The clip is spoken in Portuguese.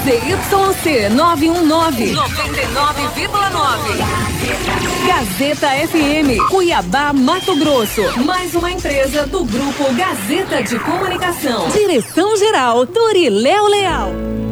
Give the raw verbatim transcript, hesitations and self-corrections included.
Z Y C nove um nove, noventa e nove vírgula nove. Gazeta F M, Cuiabá, Mato Grosso. Mais uma empresa do Grupo Gazeta de Comunicação. Direção-geral, Doriléo Leal.